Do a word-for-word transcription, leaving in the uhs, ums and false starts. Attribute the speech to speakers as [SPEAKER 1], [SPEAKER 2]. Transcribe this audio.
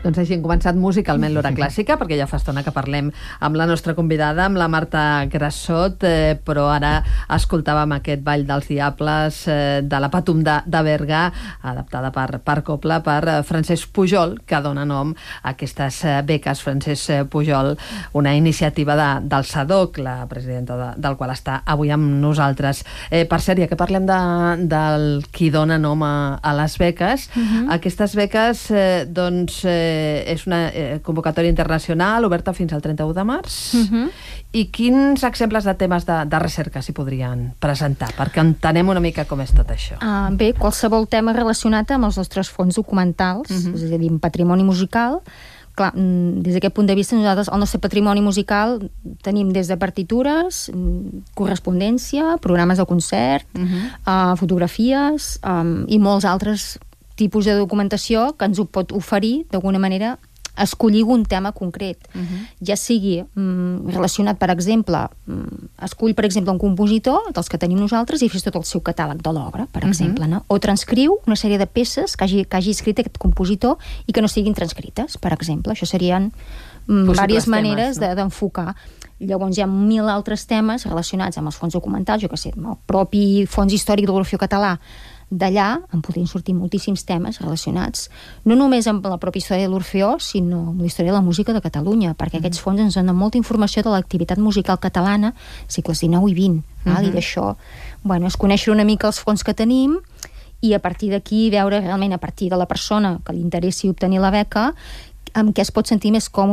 [SPEAKER 1] Doncs així hem començat musicalment l'hora clàssica, perquè ja fa estona que parlem amb la nostra convidada, amb la Marta Grassot, eh, però ara escoltàvem aquest Ball dels Diables eh, de la Patum de, de Berga, adaptada per, per Copla, per eh, Francesc Pujol, que dona nom a aquestes eh, beques. Francesc Pujol, una iniciativa de, del SADOC, la presidenta de, del qual està avui amb nosaltres. Eh, per cert, ja que parlem de, del qui dona nom a, a les beques, uh-huh. aquestes beques, eh, doncs, eh, és una eh, convocatòria internacional oberta fins al trenta-u de març. Uh-huh. I quins exemples de temes de, de recerca s'hi podrien presentar? Perquè entenem una mica com és tot això.
[SPEAKER 2] Uh, bé, qualsevol tema relacionat amb els nostres fons documentals, uh-huh. és a dir, patrimoni musical. Clar, des d'aquest punt de vista, nosaltres, el nostre patrimoni musical, tenim des de partitures, correspondència, programes de concert, uh-huh. uh, fotografies um, i molts altres tipus de documentació que ens ho pot oferir, d'alguna manera, escollir un tema concret. Uh-huh. Ja sigui mm, relacionat, per exemple, mm, escull, per exemple, un compositor, dels que tenim nosaltres, i fes tot el seu catàleg de l'obra, per uh-huh. exemple, no? O transcriu una sèrie de peces que hagi, que hagi escrit aquest compositor i que no siguin transcrites, per exemple. Això serien mm, diverses maneres no? de, d'enfocar. Llavors hi ha mil altres temes relacionats amb els fons documentals, jo què sé, amb el propi fons històric de l'Orfeó Català. D'allà en podrien sortir moltíssims temes relacionats, no només amb la pròpia història de l'Orfeó, sinó amb la història de la música de Catalunya, perquè mm. aquests fons ens donen molta informació de l'activitat musical catalana, segles dinou i vint, mm-hmm. val? I d'això, bueno, és conèixer una mica els fons que tenim i a partir d'aquí veure realment, a partir de la persona que li interessi obtenir la beca, amb què es pot sentir més còmode